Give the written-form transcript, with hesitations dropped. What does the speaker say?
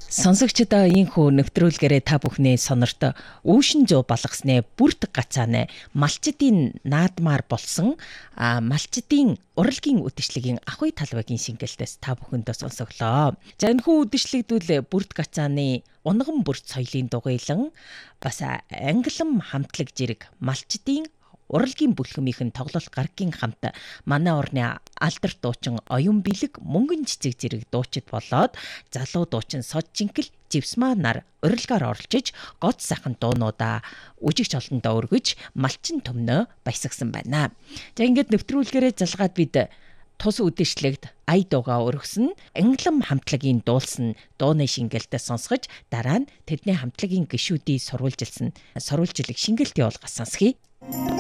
Сонсогчдоо ийхүү нэвтрүүлгээрээ та бүхний сонорт Үүшин зөө болгосны бүрт гацааны малчдын наадмаар болсон малчдын урлагийн үдшилгийн ахуй талбайгийн шингэлтээс та бүхэндээ сонсоглоо. За энэхүү үдшилэгдүүл бүрт гацааны унган бүрт соёлын дугуйлан бас англим хамтлаг жирэг малчдын урлагийн бүлгэмийнхэн тоглолт гарагийн хамт манай орны алдар дуучин оюун бэлэг мөнгөн цэцэг зэрэг дуучид болоод залуу дуучин сод жинкэл живсмаа нар урилгаар оролцож год сайхан дуунуудаа үжигч олондоо өргөж малчин төмнөө баясгсан байна. За ингээд нэвтрүүлгээрээ залгаад бид тус үдэшлэгт ая дуугаа өргөсөн англим хамтлагийн дуулсан дууны шингэлтээ сонсгож дараа нь тэдний хамтлагийн гишүүдийг сурвалжилсан сурвалжилаг шингэлтийн уулгаас сонсхий.